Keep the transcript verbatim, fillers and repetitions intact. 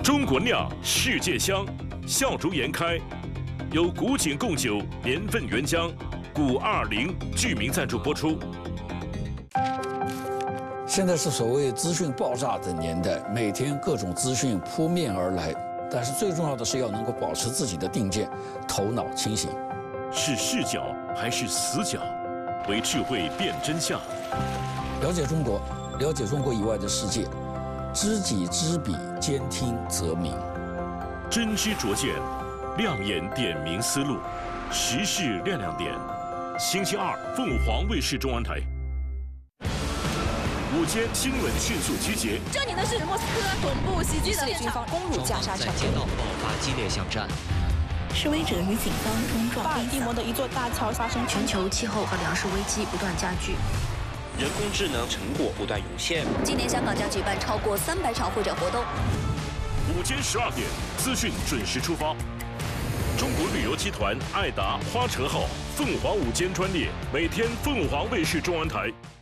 中国酿，世界香，笑逐颜开。由古井贡酒年份原浆，古二零剧名赞助播出。 现在是所谓资讯爆炸的年代，每天各种资讯扑面而来，但是最重要的是要能够保持自己的定见，头脑清醒。 是视角还是死角？为智慧辨真相。 了解中国，了解中国以外的世界。 知己知彼，兼听则明。 真知灼见，亮眼点明思路，时事亮亮点。星期二，凤凰卫视中文台。午间新闻迅速集结。 这里呢是莫斯科恐怖袭击的现场，攻入加沙场。 在街道爆发激烈巷战。 示威者与警方冲撞。 巴尔的摩的一座大桥发生。 全球气候和粮食危机不断加剧。 人工智能成果不断涌现。 今年香港将举办超过三百场会展活动。 午间十二点，资讯准时出发。中国旅游集团爱达花车号凤凰午间专列，每天凤凰卫视中文台。